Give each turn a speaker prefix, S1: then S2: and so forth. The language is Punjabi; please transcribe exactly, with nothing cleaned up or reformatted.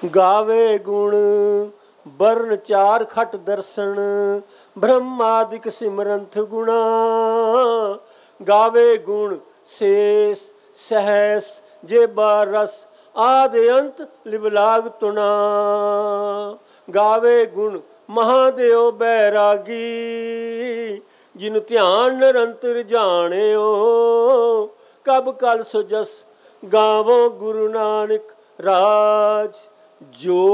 S1: ਗਾਵੇ ਗੁਣ ਬਰਨ ਚਾਰ ਖਟ ਦਰਸ਼ਨ ਬ੍ਰਹਮਾਦਿਕ ਸਿਮਰੰਥ ਗੁਣਾ। ਗਾਵੇ ਗੁਣ ਸੇਸ ਸਹਿਸ ਜੇਬਾ ਰਸ ਆਦਿ ਅੰਤ ਲਿਵਲਾਗ ਤੁਣਾ। ਗਾਵੇ ਗੁਣ ਮਹਾਦੇਵ ਬੈਰਾਗੀ ਜਿਨ ਧਿਆਨ ਨਿਰੰਤਰ ਜਾਣਿਓ। ਕਬ ਕਲ ਸੋ ਜਸ ਗਾਵੋ ਗੁਰੂ ਨਾਨਕ ਰਾਜ ਜੋ